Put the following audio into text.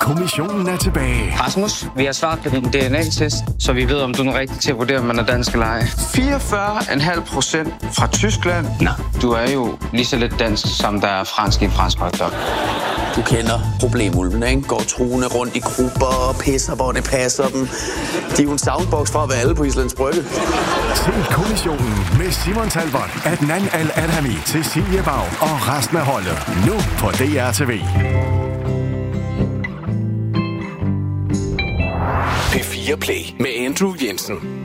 kommissionen er tilbage. Rasmus, vi har svaret på din DNA-test, så vi ved, om du er rigtig til at vurdere, om man er dansk eller ej. 44,5% fra Tyskland. Nå, du er jo lige så lidt dansk, som der er fransk i en fransk hotdog. Du kender problemulvene, ikke? Går truende rundt i grupper og pisser, hvor det passer dem. De er jo en soundbox fra at være alle på Islands Brygge. Se kommissionen med Simon Talbot, Adnan Al-Adhami, Cecilie Bag og resten af holdet. Nu på DR TV. P4 Play med Andrew Jensen.